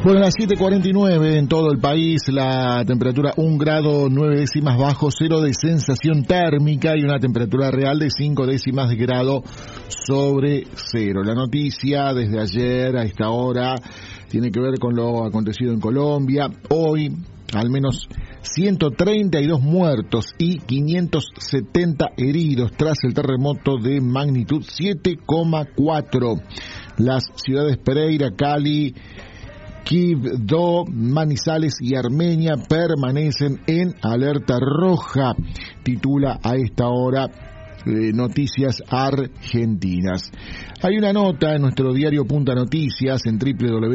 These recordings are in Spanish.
Bueno, a las 7:49 en todo el país, la temperatura 1 grado 9 décimas bajo cero de sensación térmica y una temperatura real de 5 décimas de grado sobre cero. La noticia desde ayer a esta hora tiene que ver con lo acontecido en Colombia. Hoy, al menos 132 muertos y 570 heridos tras el terremoto de magnitud 7,4. Las ciudades Pereira, Cali, Quibdó, Manizales y Armenia permanecen en alerta roja, titula a esta hora Noticias Argentinas. Hay una nota en nuestro diario Punta Noticias en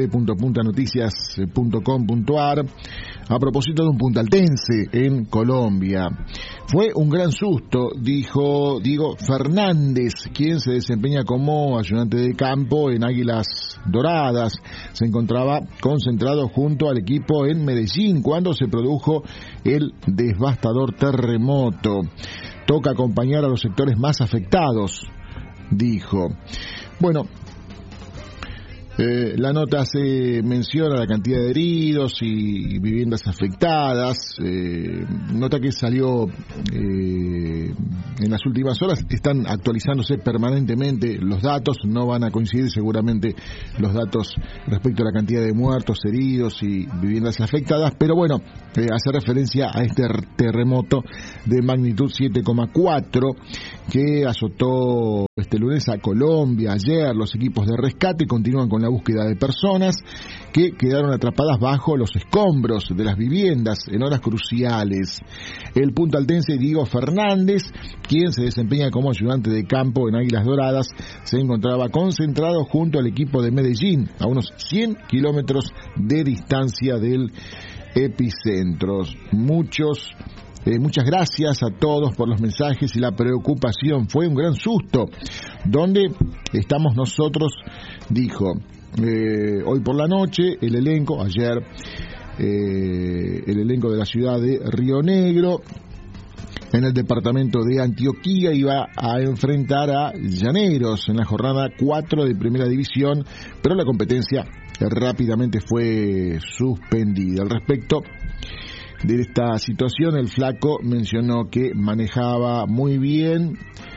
www.puntanoticias.com.ar a propósito de un puntaltense en Colombia. Fue un gran susto, dijo Diego Fernández, quien se desempeña como ayudante de campo en Águilas Doradas. Se encontraba concentrado junto al equipo en Medellín cuando se produjo el devastador terremoto. Toca acompañar a los sectores más afectados, dijo. Bueno, la nota se menciona la cantidad de heridos y viviendas afectadas. Nota que salió en las últimas horas. Están actualizándose permanentemente los datos. No van a coincidir seguramente los datos respecto a la cantidad de muertos, heridos y viviendas afectadas. Pero bueno, hace referencia a este terremoto de magnitud 7,4 que azotó este lunes a Colombia. Ayer los equipos de rescate continúan con la búsqueda de personas que quedaron atrapadas bajo los escombros de las viviendas en horas cruciales. El puntaltense Diego Fernández, quien se desempeña como ayudante de campo en Águilas Doradas, se encontraba concentrado junto al equipo de Medellín, a unos 100 kilómetros de distancia del epicentro. Muchas gracias a todos por los mensajes y la preocupación. Fue un gran susto. ¿Dónde estamos nosotros?, dijo. Hoy por la noche, el elenco de la ciudad de Río Negro, en el departamento de Antioquia, iba a enfrentar a Llaneros en la jornada 4 de Primera División, pero la competencia rápidamente fue suspendida. Al respecto de esta situación, el flaco mencionó que manejaba muy bien,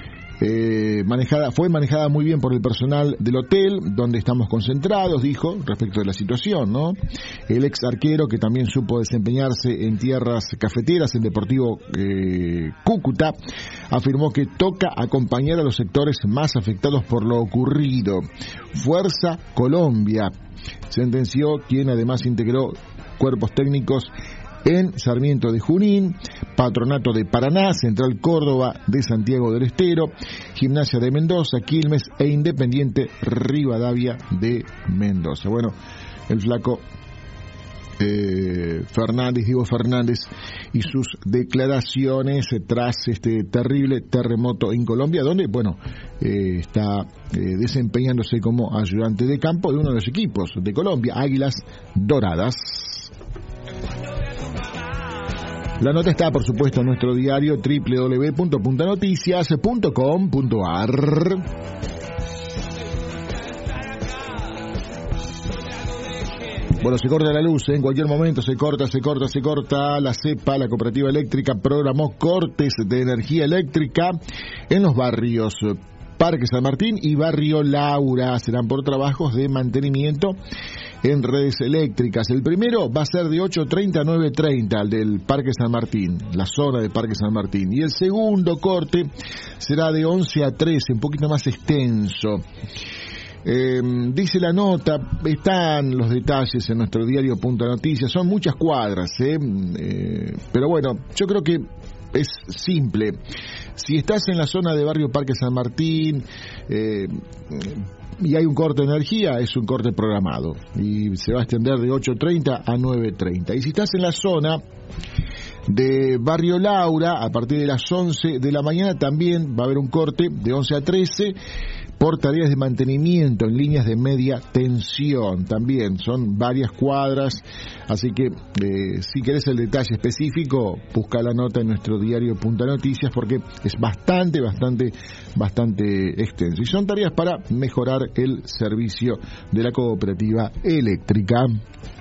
fue manejada muy bien por el personal del hotel donde estamos concentrados, dijo, respecto de la situación, ¿no? El ex arquero, que también supo desempeñarse en tierras cafeteras en Deportivo Cúcuta, afirmó que toca acompañar a los sectores más afectados por lo ocurrido. Fuerza Colombia, sentenció quien además integró cuerpos técnicos en Sarmiento de Junín, Patronato de Paraná, Central Córdoba de Santiago del Estero, Gimnasia de Mendoza, Quilmes e Independiente Rivadavia de Mendoza. Bueno, el flaco Diego Fernández y sus declaraciones tras este terrible terremoto en Colombia, donde, bueno, está desempeñándose como ayudante de campo de uno de los equipos de Colombia, Águilas Doradas. La nota está, por supuesto, en nuestro diario www.puntanoticias.com.ar. Bueno, se corta la luz, en cualquier momento se corta. La CEPA, la cooperativa eléctrica, programó cortes de energía eléctrica en los barrios Parque San Martín y Barrio Laura. Serán por trabajos de mantenimiento en redes eléctricas. El primero va a ser de 8:30 a 9:30, el del Parque San Martín, la zona de Parque San Martín. Y el segundo corte será de 11 a 13, un poquito más extenso. Dice la nota, están los detalles en nuestro diario Punta Noticias, son muchas cuadras, pero bueno, yo creo que es simple. Si estás en la zona de Barrio Parque San Martín y hay un corte de energía, es un corte programado y se va a extender de 8:30 a 9:30. Y si estás en la zona de Barrio Laura, a partir de las 11 de la mañana también va a haber un corte de 11 a 13 por tareas de mantenimiento en líneas de media tensión. También son varias cuadras, así que si querés el detalle específico, busca la nota en nuestro diario Punta Noticias, porque es bastante extenso. Y son tareas para mejorar el servicio de la cooperativa eléctrica.